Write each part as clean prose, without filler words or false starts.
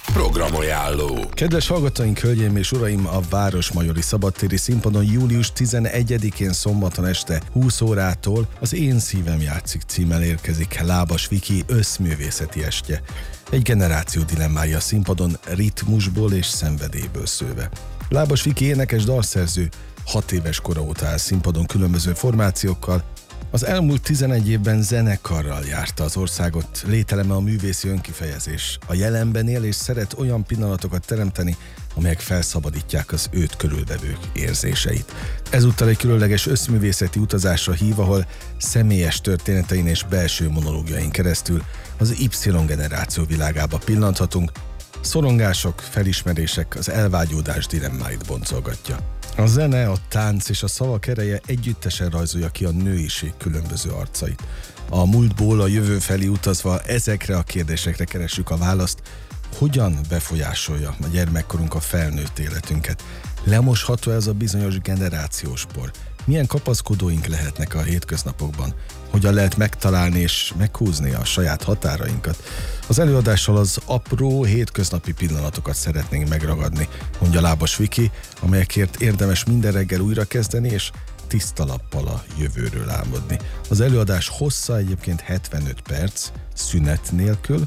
Programajánló. Kedves hallgatóink, hölgyeim és uraim, a Városmajori Szabadtéri Színpadon július 11-én szombaton este 20 órától az Én szívem játszik címmel érkezik Lábas Viki összművészeti estje. Egy generáció dilemmája a színpadon ritmusból és szenvedélyből szőve. Lábas Viki énekes dalszerző 6 éves kora óta áll színpadon különböző formációkkal. Az elmúlt 11 évben zenekarral járta az országot, lételeme a művészi önkifejezés. A jelenben él és szeret olyan pillanatokat teremteni, amelyek felszabadítják az őt körülvevők érzéseit. Ezúttal egy különleges összművészeti utazásra hív, ahol személyes történetein és belső monológiain keresztül az Y-generáció világába pillanthatunk. Szorongások, felismerések, az elvágyódás dilemmáit boncolgatja. A zene, a tánc és a szavak ereje együttesen rajzolja ki a nőiség különböző arcait. A múltból a jövő felé utazva ezekre a kérdésekre keressük a választ, hogyan befolyásolja a gyermekkorunk a felnőtt életünket. Lemosható ez a bizonyos generációs por? Milyen kapaszkodóink lehetnek a hétköznapokban? Hogyan lehet megtalálni és meghúzni a saját határainkat? Az előadással az apró, hétköznapi pillanatokat szeretnénk megragadni, mondja Lábas Viki, amelyekért érdemes minden reggel újrakezdeni és tiszta lappal a jövőről álmodni. Az előadás hossza egyébként 75 perc, szünet nélkül,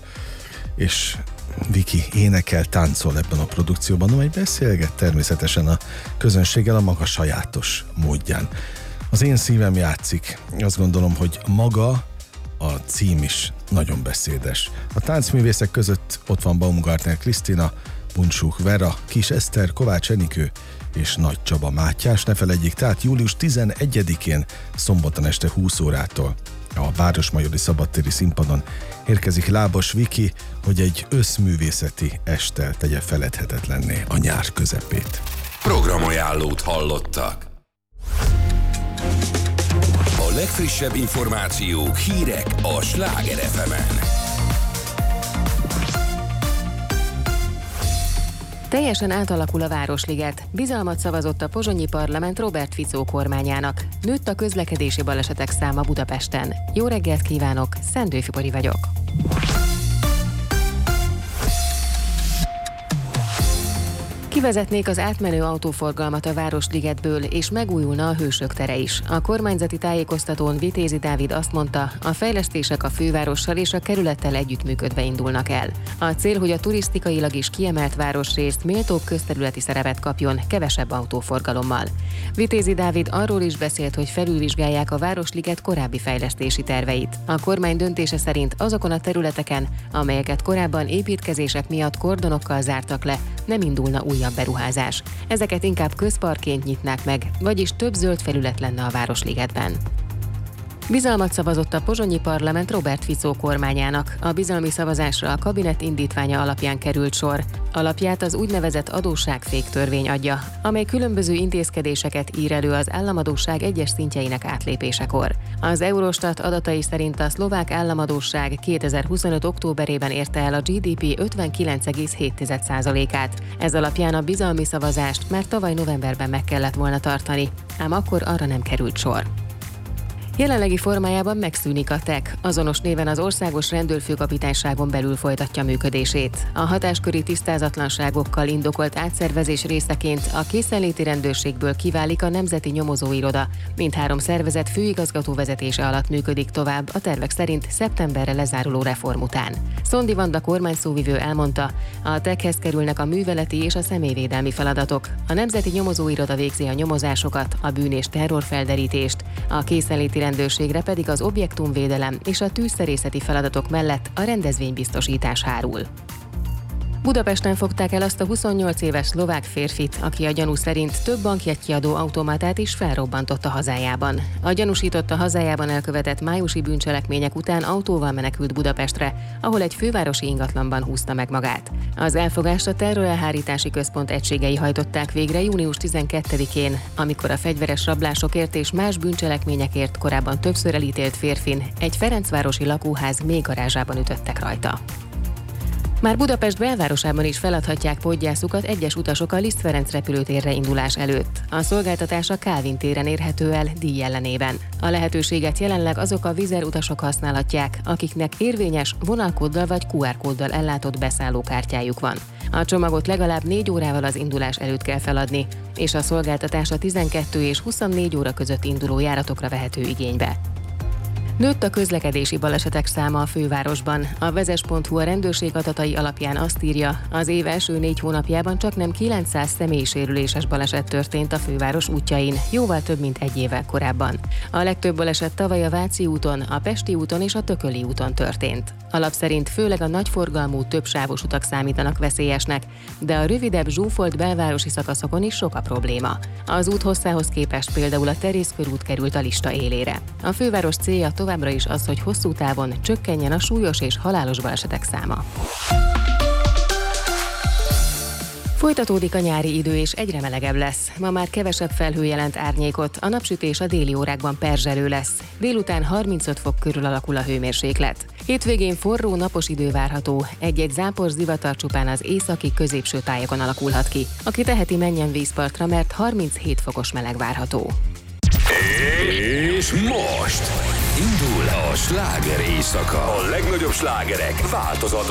és Viki énekel, táncol ebben a produkcióban, amely beszélget természetesen a közönséggel a maga sajátos módján. Az Én szívem játszik. Azt gondolom, hogy maga a cím is nagyon beszédes. A táncművészek között ott van Baumgartner Krisztina, Buncsuk Vera, Kis Eszter, Kovács Enikő és Nagy Csaba Mátyás. Ne felejtjék, tehát július 11-én szombaton este 20 órától a Városmajori Szabadtéri Színpadon érkezik Lábas Viki, hogy egy összművészeti esttel tegye feledhetetlenné a nyár közepét. Programajánlót hallottak. A legfrissebb információk, hírek a Sláger FM-en. Teljesen átalakul a Városliget. Bizalmat szavazott a pozsonyi parlament Robert Fico kormányának. Nőtt a közlekedési balesetek száma Budapesten. Jó reggelt kívánok, Szendő Fibori vagyok. Kivezetnék az átmenő autóforgalmat a Városligetből, és megújulna a Hősök tere is. A kormányzati tájékoztatón Vitézi Dávid azt mondta, a fejlesztések a fővárossal és a kerülettel együttműködve indulnak el. A cél, hogy a turisztikailag is kiemelt városrészt méltóbb közterületi szerepet kapjon, kevesebb autóforgalommal. Vitézi Dávid arról is beszélt, hogy felülvizsgálják a Városliget korábbi fejlesztési terveit. A kormány döntése szerint azokon a területeken, amelyeket korábban építkezések miatt kordonokkal zártak le, nem indulna újabb beruházás. Ezeket inkább közparkként nyitnák meg, vagyis több zöld felület lenne a Városligetben. Bizalmat szavazott a pozsonyi parlament Robert Fico kormányának. A bizalmi szavazásra a kabinet indítványa alapján került sor. Alapját az úgynevezett adósságféktörvény adja, amely különböző intézkedéseket ír elő az államadósság egyes szintjeinek átlépésekor. Az Eurostat adatai szerint a szlovák államadósság 2025. októberében érte el a GDP 59,7%-át. Ez alapján a bizalmi szavazást már tavaly novemberben meg kellett volna tartani, ám akkor arra nem került sor. Jelenlegi formájában megszűnik a TEK, azonos néven az Országos Rendőrfőkapitányságon belül folytatja működését. A hatásköri tisztázatlanságokkal indokolt átszervezés részeként a készenléti rendőrségből kiválik a Nemzeti Nyomozóiroda. Mindhárom szervezet főigazgató vezetése alatt működik tovább, a tervek szerint szeptemberre lezáruló reform után. Szondi Vanda kormányszóvivő elmondta, a TEK-hez kerülnek a műveleti és a személyvédelmi feladatok. A Nemzeti Nyomozóiroda végzi a nyomozásokat, a bűn- és terrorfelderítést, a készenléti rendőrségre pedig az objektumvédelem és a tűzszerészeti feladatok mellett a rendezvénybiztosítás hárul. Budapesten fogták el azt a 28 éves szlovák férfit, aki a gyanú szerint több bankjegykiadó automatát is felrobbantott a hazájában. A gyanúsított a hazájában elkövetett májusi bűncselekmények után autóval menekült Budapestre, ahol egy fővárosi ingatlanban húzta meg magát. Az elfogást a terrorelhárítási központ egységei hajtották végre június 12-én, amikor a fegyveres rablásokért és más bűncselekményekért korábban többször elítélt férfin egy ferencvárosi lakóház mélygarázsában ütöttek rajta. Már Budapest belvárosában is feladhatják podgyászukat egyes utasok a Liszt Ferenc repülőtérre indulás előtt. A szolgáltatás a Kálvin téren érhető el díj ellenében. A lehetőséget jelenleg azok a Wizz Air utasok használhatják, akiknek érvényes vonalkóddal vagy QR-kóddal ellátott beszállókártyájuk van. A csomagot legalább 4 órával az indulás előtt kell feladni, és a szolgáltatás a 12 és 24 óra között induló járatokra vehető igénybe. Nőtt a közlekedési balesetek száma a fővárosban. A vezes.hu a rendőrség adatai alapján azt írja, az év első 4 hónapjában csaknem 900 személysérüléses baleset történt a főváros útjain, jóval több, mint egy évvel korábban. A legtöbb baleset tavaly a Váci úton, a Pesti úton és a Tököli úton történt. Alap szerint főleg a nagyforgalmú, többsávos utak számítanak veszélyesnek, de a rövidebb, zsúfolt belvárosi szakaszokon is sok a probléma. Az út hosszához képest például a Terész körút került a lista élére. A főváros célja továbbra is az, hogy hosszú távon csökkenjen a súlyos és halálos balesetek száma. Folytatódik a nyári idő, és egyre melegebb lesz. Ma már kevesebb felhő jelent árnyékot, a napsütés a déli órákban perzselő lesz. Délután 35 fok körül alakul a hőmérséklet. Hétvégén forró, napos idő várható, egy-egy zápor zivatar csupán az északi, középső tájakon alakulhat ki. Aki teheti, menjen vízpartra, mert 37 fokos meleg várható. És most indul a sláger éjszaka. A legnagyobb slágerek változatlan